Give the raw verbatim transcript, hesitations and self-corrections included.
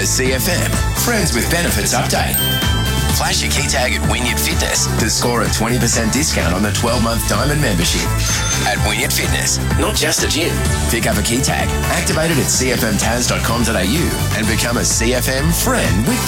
A C F M Friends with Benefits update. Flash your key tag at Wynyard Fitness to score a twenty percent discount on the twelve-month Diamond membership. At Wynyard Fitness, not just a gym. Pick up a key tag, activate it at c f m tas dot com dot a u and become a C F M friend with